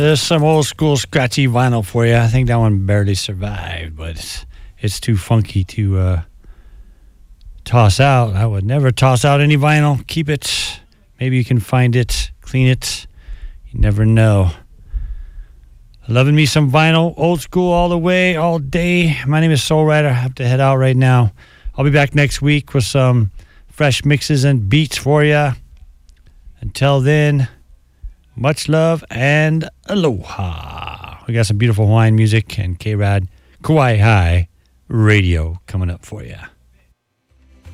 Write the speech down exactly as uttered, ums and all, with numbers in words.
There's some old school scratchy vinyl for you. I think that one barely survived, but it's, it's too funky to uh, toss out. I would never toss out any vinyl. Keep it. Maybe you can find it, clean it. You never know. Loving me some vinyl, old school all the way, all day. My name is Soul Rider. I have to head out right now. I'll be back next week with some fresh mixes and beats for you. Until then, much love and aloha. We got some beautiful Hawaiian music and K-Rad Kauai High Radio coming up for you.